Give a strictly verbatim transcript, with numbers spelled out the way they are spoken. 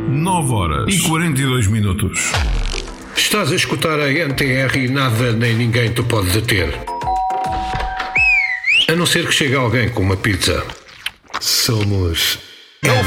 nove horas e quarenta e dois minutos. Estás a escutar a N T R e nada nem ninguém te pode deter. A não ser que chegue alguém com uma pizza. Somos